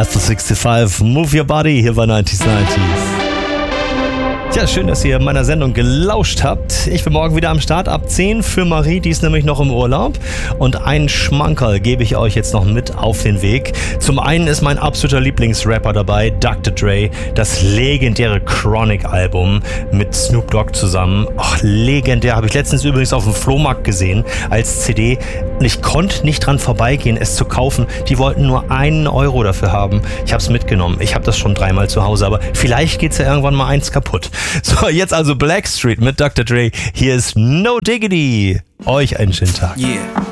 Eiffel 65, Move Your Body hier bei 90s. Ja, schön, dass ihr meiner Sendung gelauscht habt. Ich bin morgen wieder am Start ab 10 für Marie, die ist nämlich noch im Urlaub. Und einen Schmankerl gebe ich euch jetzt noch mit auf den Weg. Zum einen ist mein absoluter Lieblingsrapper dabei, Dr. Dre, das legendäre Chronic-Album mit Snoop Dogg zusammen. Ach, legendär, habe ich letztens übrigens auf dem Flohmarkt gesehen als CD. Und ich konnte nicht dran vorbeigehen, es zu kaufen. Die wollten nur 1 Euro dafür haben. Ich habe es mitgenommen. Ich habe das schon 3-mal zu Hause, aber vielleicht geht's ja irgendwann mal eins kaputt. So, jetzt also Blackstreet mit Dr. Dre. Hier ist No Diggity. Euch einen schönen Tag. Yeah.